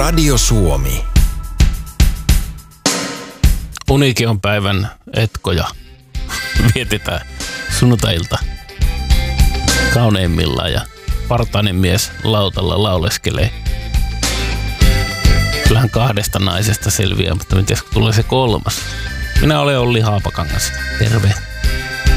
Radio Suomi. Unikion päivän etkoja vietetään sunnuntailta kauneimmillaan ja partainen mies lautalla lauleskelee. Kyllähän 2 naisesta selviää, mutta miten tulee se 3? Minä olen Olli Haapakangas. Terve.